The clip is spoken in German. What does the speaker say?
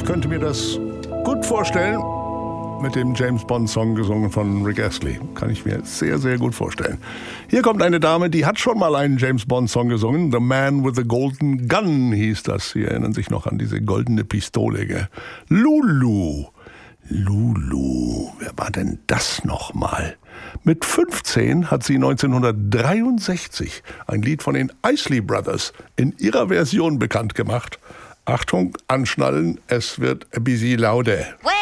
Ich könnte mir das gut vorstellen mit dem James-Bond-Song gesungen von Rick Astley. Kann ich mir sehr, sehr gut vorstellen. Hier kommt eine Dame, die hat schon mal einen James-Bond-Song gesungen. The Man with the Golden Gun hieß das. Sie erinnern sich noch an diese goldene Pistole, gell? Lulu. Lulu. Wer war denn das nochmal? Mit 15 hat sie 1963 ein Lied von den Isley Brothers in ihrer Version bekannt gemacht. Achtung, anschnallen, es wird ein bisschen lauter.